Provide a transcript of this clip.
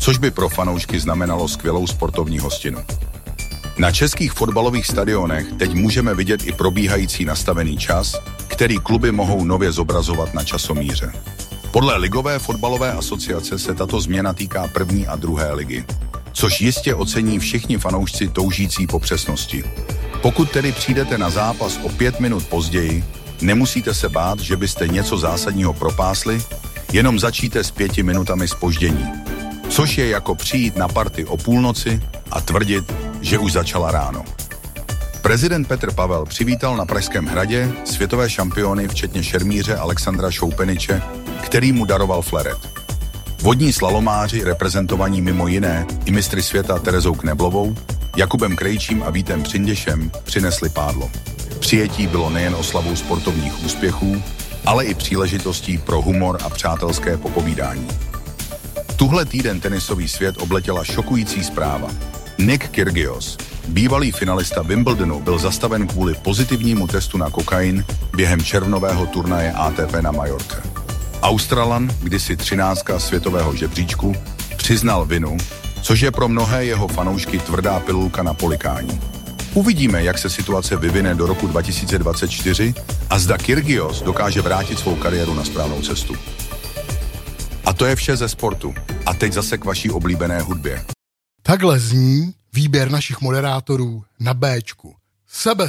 což by pro fanoušky znamenalo skvělou sportovní hostinu. Na českých fotbalových stadionech teď můžeme vidět i probíhající nastavený čas, který kluby mohou nově zobrazovat na časomíře. Podle Ligové fotbalové asociace se tato změna týká 1. a 2. ligy, což jistě ocení všichni fanoušci toužící po přesnosti. Pokud tedy přijdete na zápas o 5 minut později, nemusíte se bát, že byste něco zásadního propásli, jenom začíte s 5 minutami zpoždění, což je jako přijít na party o půlnoci a tvrdit, že už začala ráno. Prezident Petr Pavel přivítal na Pražském hradě světové šampiony včetně šermíře Alexandra Šoupeniče, který mu daroval fleret. Vodní slalomáři, reprezentovaní mimo jiné i mistry světa Terezou Kneblovou, Jakubem Krejčím a Vítem Přinděšem, přinesli pádlo. Přijetí bylo nejen oslavou sportovních úspěchů, ale i příležitostí pro humor a přátelské popovídání. Tuhle týden tenisový svět obletěla šokující zpráva. Nick Kyrgios, bývalý finalista Wimbledonu, byl zastaven kvůli pozitivnímu testu na kokain během červnového turnaje ATP na Majorce. Australan, kdysi 13. světového žebříčku, přiznal vinu, což je pro mnohé jeho fanoušky tvrdá pilulka na polikání. Uvidíme, jak se situace vyvine do roku 2024 a zda Kyrgios dokáže vrátit svou kariéru na správnou cestu. A to je vše ze sportu. A teď zase k vaší oblíbené hudbě. Takhle zní výběr našich moderátorů na Béčku.